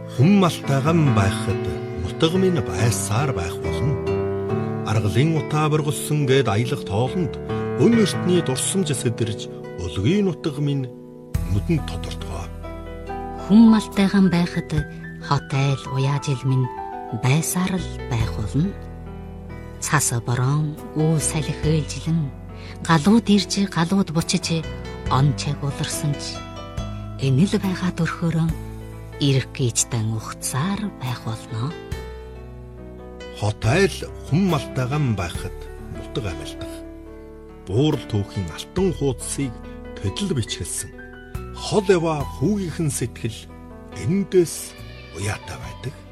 Хүн малтайган байхад нутаг минь байсаар байх болно. Аргалын утаа бургалсан гээд аялах тоолонд өн эртний дурсамж сэдэрж өлгийн нутаг минь нүдэнд тодортгоо. Хүн малтайган байхад хот айл уяажил минь байсаар л байх болно. Цас борон үл салхи ээлжилэн галууд ирж галууд бучиж он чаг уларсанч энэл байгаа дөрхөрөн ирэх гीजтан ухцаар байх болно. Хот айл хүн малтайган байхад нутаг амьдах. Буурал түүхийн алтан хуудсыг төдөл бичгэлсэн. Хол ява хүүгийнхэн сэтгэл эндээс уяатай байдаг.